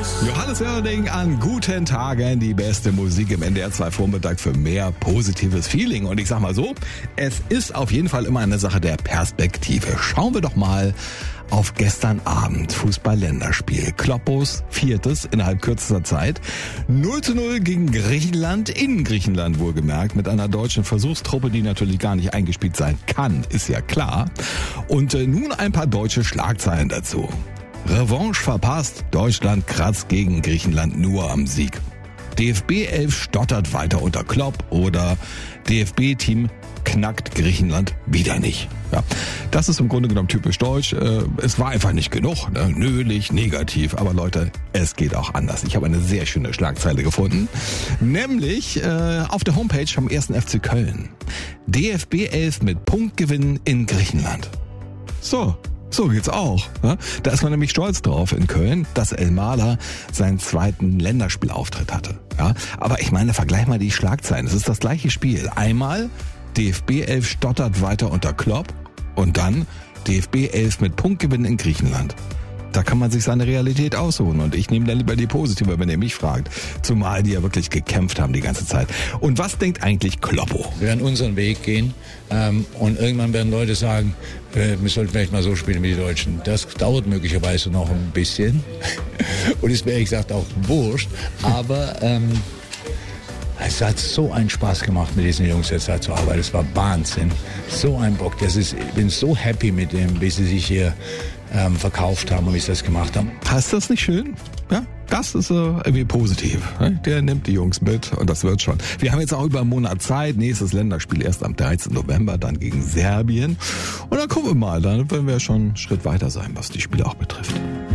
Johannes Oerding an guten Tagen, die beste Musik im NDR 2 Vormittag für mehr positives Feeling. Und ich sag mal so, es ist auf jeden Fall immer eine Sache der Perspektive. Schauen wir doch mal auf gestern Abend. Fußball-Länderspiel. Kloppos, 4. innerhalb kürzester Zeit. 0:0 gegen Griechenland, in Griechenland wohlgemerkt, mit einer deutschen Versuchstruppe, die natürlich gar nicht eingespielt sein kann, ist ja klar. Und nun ein paar deutsche Schlagzeilen dazu. Revanche verpasst, Deutschland kratzt gegen Griechenland nur am Sieg. DFB 11 stottert weiter unter Klopp oder DFB-Team knackt Griechenland wieder nicht. Ja, das ist im Grunde genommen typisch deutsch. Es war einfach nicht genug, ne? Nölig, negativ. Aber Leute, es geht auch anders. Ich habe eine sehr schöne Schlagzeile gefunden. Nämlich auf der Homepage vom 1. FC Köln. DFB 11 mit Punktgewinn in Griechenland. So geht's auch. Ja? Da ist man nämlich stolz drauf in Köln, dass Elmaler seinen zweiten Länderspielauftritt hatte. Ja? Aber ich meine, vergleich mal die Schlagzeilen. Es ist das gleiche Spiel. Einmal DFB 11 stottert weiter unter Klopp und dann DFB 11 mit Punktgewinn in Griechenland. Da kann man sich seine Realität aussuchen und ich nehme dann lieber die positive, wenn ihr mich fragt. Zumal die ja wirklich gekämpft haben die ganze Zeit. Und was denkt eigentlich Kloppo? Wir werden unseren Weg gehen und irgendwann werden Leute sagen, wir sollten vielleicht mal so spielen wie die Deutschen. Das dauert möglicherweise noch ein bisschen und ist mir ehrlich gesagt auch wurscht, aber es hat so einen Spaß gemacht, mit diesen Jungs jetzt zu arbeiten. Es war Wahnsinn. So ein Bock. Ich bin so happy mit dem, wie sie sich hier verkauft haben und wie sie das gemacht haben. Ist das nicht schön? Ja, das ist irgendwie positiv. Der nimmt die Jungs mit und das wird schon. Wir haben jetzt auch über einen Monat Zeit. Nächstes Länderspiel erst am 13. November, dann gegen Serbien. Und dann gucken wir mal, dann werden wir schon einen Schritt weiter sein, was die Spiele auch betrifft.